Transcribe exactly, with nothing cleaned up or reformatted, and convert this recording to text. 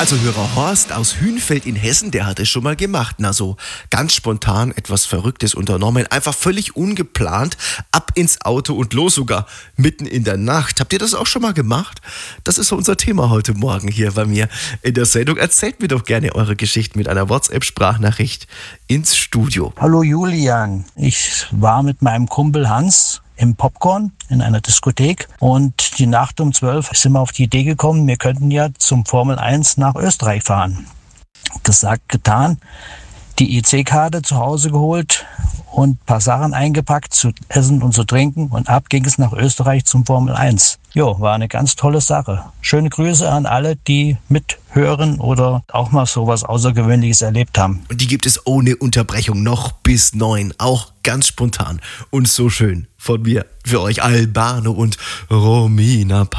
Also Hörer Horst aus Hünfeld in Hessen, der hat es schon mal gemacht. Na so, ganz spontan etwas Verrücktes unternommen, einfach völlig ungeplant, ab ins Auto und los sogar, mitten in der Nacht. Habt ihr das auch schon mal gemacht? Das ist so unser Thema heute Morgen hier bei mir in der Sendung. Erzählt mir doch gerne eure Geschichten mit einer WhatsApp-Sprachnachricht ins Studio. Hallo Julian, ich war mit meinem Kumpel Hans im Popcorn in einer Diskothek und die Nacht um zwölf sind wir auf die Idee gekommen, wir könnten ja zum Formel eins nach Österreich fahren. Gesagt, getan, die I C-Karte zu Hause geholt und ein paar Sachen eingepackt zu essen und zu trinken und ab ging es nach Österreich zum Formel eins. Jo, war eine ganz tolle Sache. Schöne Grüße an alle, die mithören oder auch mal sowas Außergewöhnliches erlebt haben. Und die gibt es ohne Unterbrechung noch bis neun, auch ganz spontan und so schön von mir für euch Albano und Romina.